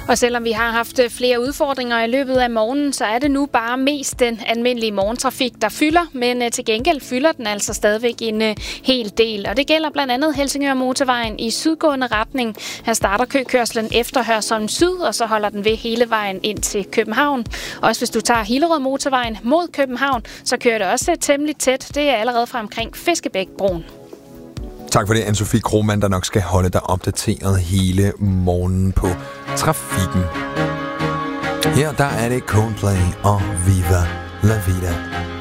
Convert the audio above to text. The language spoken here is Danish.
Og selvom vi har haft flere udfordringer i løbet af morgenen, så er det nu bare mest den almindelige morgentrafik, der fylder, men til gengæld fylder den altså stadigvæk en hel del. Og det gælder blandt andet Helsingør Motorvejen i sydgående retning. Her starter køkørslen efter Hørsholm Syd, og så holder den ved hele vejen ind til København. Også hvis du tager Hillerød Motorvejen mod København, så kører det også temmelig tæt. Det er allerede fra omkring Fiskebækbroen. Tak for det, Anne-Sophie Krohmann, der nok skal holde dig opdateret hele morgenen på trafikken. Her der er det Coldplay og Viva La Vida.